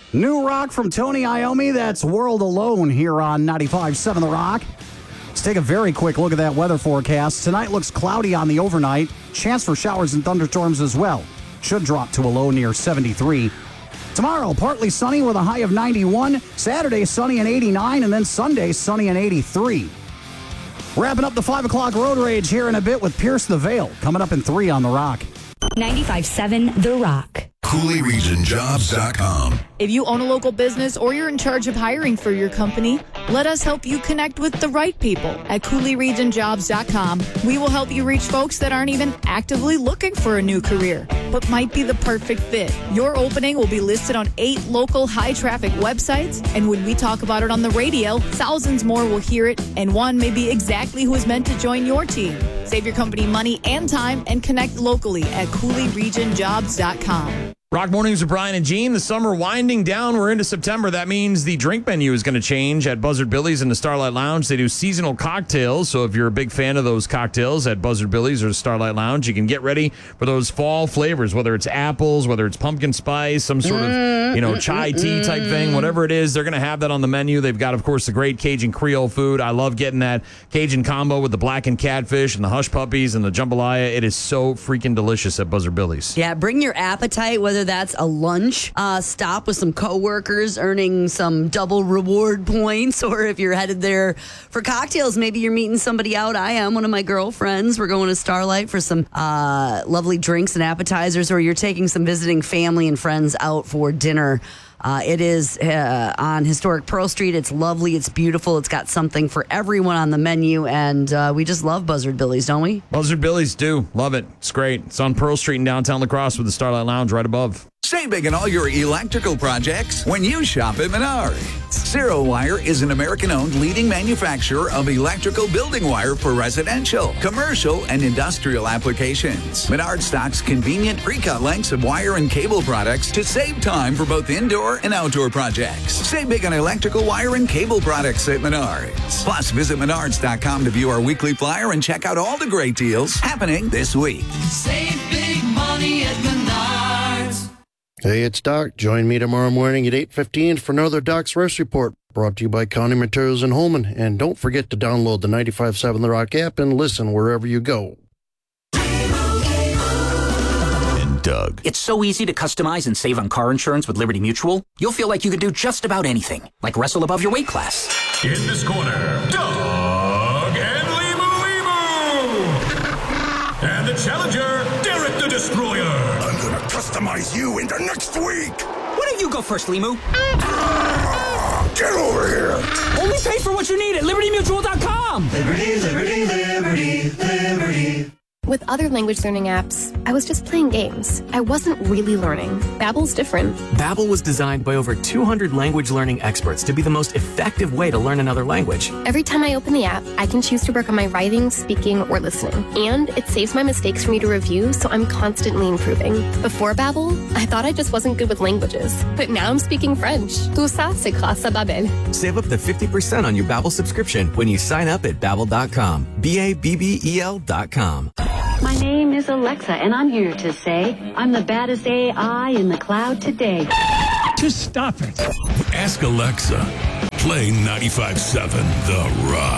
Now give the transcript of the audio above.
New rock from Tony Iommi. That's World Alone here on 95.7 The Rock. Let's take a very quick look at that weather forecast. Tonight looks cloudy on the overnight. Chance for showers and thunderstorms as well. Should drop to a low near 73. Tomorrow, partly sunny with a high of 91. Saturday, sunny and 89. And then Sunday, sunny and 83. Wrapping up the 5 o'clock road rage here in a bit with Pierce the Veil. Coming up in 3 on The Rock. 95.7 The Rock. CooleyRegionJobs.com. If you own a local business or you're in charge of hiring for your company, let us help you connect with the right people at CooleyRegionJobs.com. We will help you reach folks that aren't even actively looking for a new career, but might be the perfect fit. Your opening will be listed on 8 local high-traffic websites, and when we talk about it on the radio, thousands more will hear it, and one may be exactly who is meant to join your team. Save your company money and time and connect locally at CooleyRegionJobs.com. Rock Mornings with Brian and Gene. The summer winding down. We're into September. That means the drink menu is going to change at Buzzard Billy's and the Starlight Lounge. They do seasonal cocktails. So if you're a big fan of those cocktails at Buzzard Billy's or Starlight Lounge, you can get ready for those fall flavors, whether it's apples, whether it's pumpkin spice, some sort of, chai tea type thing, whatever it is. They're going to have that on the menu. They've got, of course, the great Cajun Creole food. I love getting that Cajun combo with the blackened catfish and the hush puppies and the jambalaya. It is so freaking delicious at Buzzard Billy's. Yeah, bring your appetite, whether that's a lunch stop with some coworkers, earning some double reward points, or if you're headed there for cocktails, maybe you're meeting somebody out. I am one of my girlfriends. We're going to Starlight for some lovely drinks and appetizers, or you're taking some visiting family and friends out for dinner. It is on historic Pearl Street. It's lovely. It's beautiful. It's got something for everyone on the menu, and we just love Buzzard Billy's, don't we? Buzzard Billy's do. Love it. It's great. It's on Pearl Street in downtown La Crosse with the Starlight Lounge right above. Save big on all your electrical projects when you shop at Menards. Zero Wire is an American-owned leading manufacturer of electrical building wire for residential, commercial, and industrial applications. Menards stocks convenient pre-cut lengths of wire and cable products to save time for both indoor and outdoor projects. Save big on electrical wire and cable products at Menards. Plus, visit Menards.com to view our weekly flyer and check out all the great deals happening this week. Save big money at Menards. Hey, it's Doc. Join me tomorrow morning at 8:15 for another Doc's Rest Report, brought to you by County Materials in Holman. And don't forget to download the 95.7 The Rock app and listen wherever you go. And Doug. It's so easy to customize and save on car insurance with Liberty Mutual. You'll feel like you could do just about anything, like wrestle above your weight class. In this corner, Doug and Limu. And the challenger, Derek the Destroyer. Customize you into next week. Why don't you go first, Limu? Get over here. Only pay for what you need at LibertyMutual.com. Liberty, liberty, liberty, liberty. With other language learning apps, I was just playing games. I wasn't really learning. Babbel's different. Babbel was designed by over 200 language learning experts to be the most effective way to learn another language. Every time I open the app, I can choose to work on my writing, speaking, or listening. And it saves my mistakes for me to review, so I'm constantly improving. Before Babbel, I thought I just wasn't good with languages. But now I'm speaking French. Tout ça, c'est grâce à Babbel. Save up to 50% on your Babbel subscription when you sign up at Babbel.com. Babbel.com. My name is Alexa, and I'm here to say I'm the baddest AI in the cloud today. Just stop it. Ask Alexa. Play 95.7 The Rock.